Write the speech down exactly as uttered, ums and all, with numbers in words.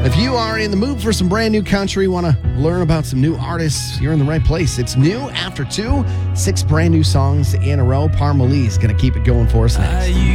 If you are in the mood for some brand new country, want to learn about some new artists, you're in the right place. It's new after two, six brand new songs in a row. Parmalee is going to keep it going for us next.